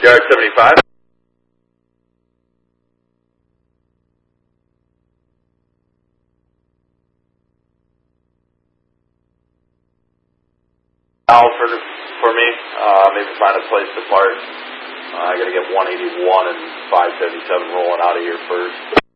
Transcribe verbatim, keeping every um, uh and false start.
Yard seventy-five. Out for the, for me, uh, maybe find a place to park. Uh, I got to get one eighty-one and five seventy-seven rolling out of here first.